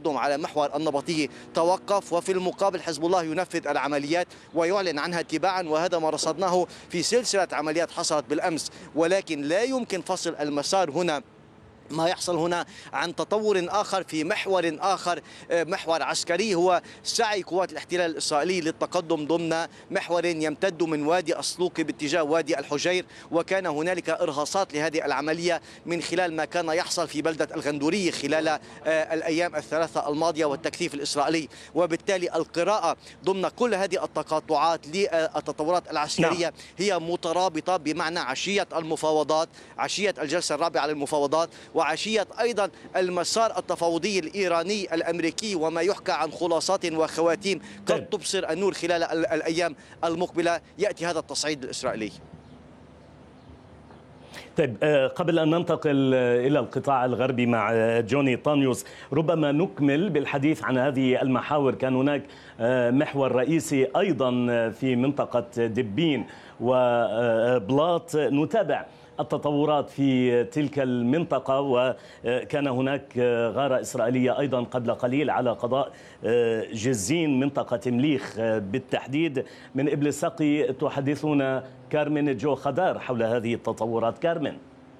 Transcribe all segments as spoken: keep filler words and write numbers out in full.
التقدم على محور النبطية توقف، وفي المقابل حزب الله ينفذ العمليات ويعلن عنها تباعا، وهذا ما رصدناه في سلسلة عمليات حصلت بالأمس. ولكن لا يمكن فصل المسار هنا ما يحصل هنا عن تطور آخر في محور آخر، محور عسكري، هو سعي قوات الاحتلال الإسرائيلي للتقدم ضمن محور يمتد من وادي أصلوقي باتجاه وادي الحجير. وكان هنالك إرهاصات لهذه العملية من خلال ما كان يحصل في بلدة الغندورية خلال الأيام الثلاثة الماضية والتكثيف الإسرائيلي. وبالتالي القراءة ضمن كل هذه التقاطعات للتطورات العسكرية هي مترابطة، بمعنى عشية المفاوضات، عشية الجلسة الرابعة للمفاوضات، وعشية أيضا المسار التفاوضي الإيراني الأمريكي، وما يحكى عن خلاصات وخواتيم قد تبصر النور خلال الأيام المقبلة. يأتي هذا التصعيد الإسرائيلي. طيب، قبل أن ننتقل إلى القطاع الغربي مع جوني طانيوس، ربما نكمل بالحديث عن هذه المحاور. كان هناك محور رئيسي أيضا في منطقة دبين وبلاط، نتابع التطورات في تلك المنطقة، وكان هناك غارة إسرائيلية أيضا قبل قليل على قضاء جزين منطقة مليخ بالتحديد. من إبل سقي تحدثنا كارمن جو خدار حول هذه التطورات. كارمن.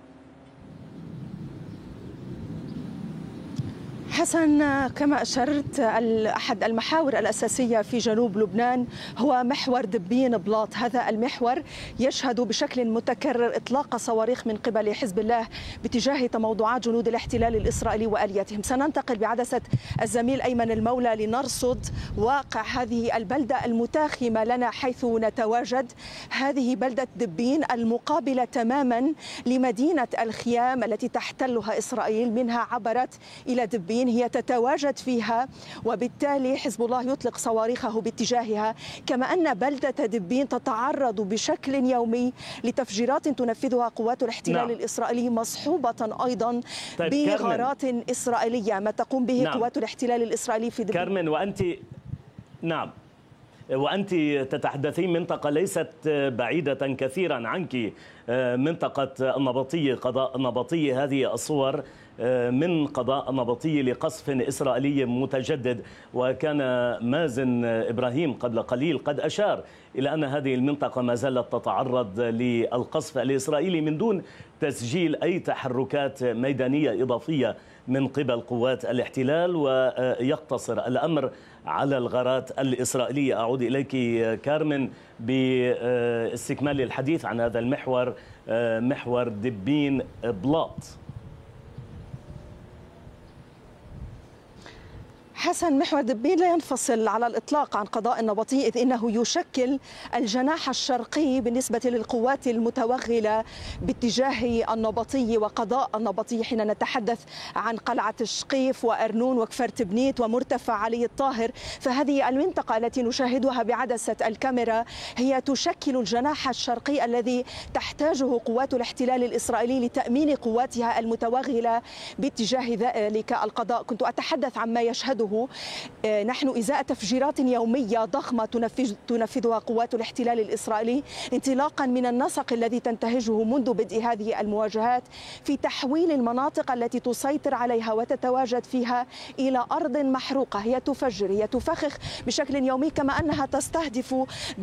حسن، كما أشرت، أحد المحاور الأساسية في جنوب لبنان هو محور دبين بلاط. هذا المحور يشهد بشكل متكرر إطلاق صواريخ من قبل حزب الله باتجاه تموضعات جنود الاحتلال الإسرائيلي وآليتهم. سننتقل بعدسة الزميل أيمن المولى لنرصد واقع هذه البلدة المتاخمة لنا حيث نتواجد. هذه بلدة دبين المقابلة تماما لمدينة الخيام التي تحتلها إسرائيل، منها عبرت إلى دبين، هي تتواجد فيها، وبالتالي حزب الله يطلق صواريخه باتجاهها. كما أن بلدة دبين تتعرض بشكل يومي لتفجيرات تنفذها قوات الاحتلال نعم. الإسرائيلي، مصحوبة أيضا طيب بغارات كارمن. إسرائيلية، ما تقوم به نعم. قوات الاحتلال الإسرائيلي في دبين. كارمن، وأنت نعم وأنت تتحدثين منطقة ليست بعيدة كثيرا عنك، منطقة النبطية، قضاء النبطية. هذه الصور من قضاء النبطية لقصف إسرائيلي متجدد، وكان مازن إبراهيم قبل قليل قد أشار إلى أن هذه المنطقة ما زالت تتعرض للقصف الإسرائيلي من دون تسجيل أي تحركات ميدانية إضافية من قبل قوات الاحتلال، ويقتصر الأمر على الغارات الإسرائيلية. أعود إليك كارمن باستكمال الحديث عن هذا المحور، محور دبين بلاط. حسن، محور دبين لا ينفصل على الإطلاق عن قضاء النبطية، إذ إنه يشكل الجناح الشرقي بالنسبة للقوات المتوغلة باتجاه النبطية وقضاء النبطية، حين نتحدث عن قلعة الشقيف وأرنون وكفر تبنيت ومرتفع علي الطاهر. فهذه المنطقة التي نشاهدها بعدسة الكاميرا هي تشكل الجناح الشرقي الذي تحتاجه قوات الاحتلال الإسرائيلي لتأمين قواتها المتوغلة باتجاه ذلك القضاء. كنت أتحدث عما يشهده نحن إزاء تفجيرات يومية ضخمة تنفذ تنفذها قوات الاحتلال الإسرائيلي، انطلاقا من النسق الذي تنتهجه منذ بدء هذه المواجهات في تحويل المناطق التي تسيطر عليها وتتواجد فيها إلى أرض محروقة. هي تفجر، هي تفخخ بشكل يومي، كما أنها تستهدف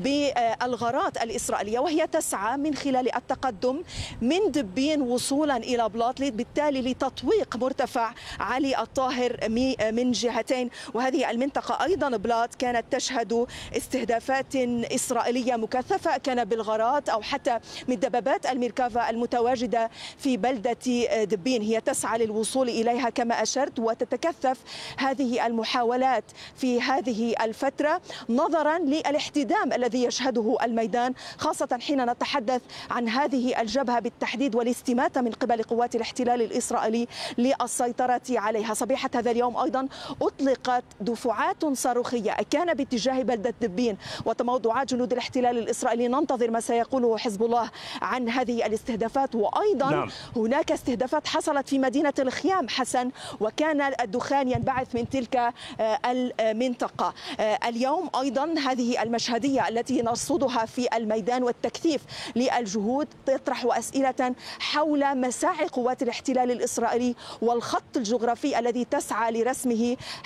بالغارات الإسرائيلية، وهي تسعى من خلال التقدم من دبين وصولا إلى بلاط، بالتالي لتطويق مرتفع علي الطاهر من جهتين. وهذه المنطقة أيضا بلاط كانت تشهد استهدافات إسرائيلية مكثفة، كان بالغارات أو حتى من دبابات الميركافا المتواجدة في بلدة دبين. هي تسعى للوصول إليها كما أشرت، وتتكثف هذه المحاولات في هذه الفترة نظرا للاحتدام الذي يشهده الميدان، خاصة حين نتحدث عن هذه الجبهة بالتحديد والاستماتة من قبل قوات الاحتلال الإسرائيلي للسيطرة عليها. صبيحة هذا اليوم أيضا أطلقت دفعات صاروخية كان باتجاه بلدة دبين وتموضعات جنود الاحتلال الإسرائيلي. ننتظر ما سيقوله حزب الله عن هذه الاستهدافات. وأيضا نعم. هناك استهدافات حصلت في مدينة الخيام حسن، وكان الدخان ينبعث من تلك المنطقة. اليوم أيضا هذه المشهدية التي نرصدها في الميدان والتكثيف للجهود تطرح أسئلة حول مساعي قوات الاحتلال الإسرائيلي والخط الجغرافي الذي تسعى لرسمه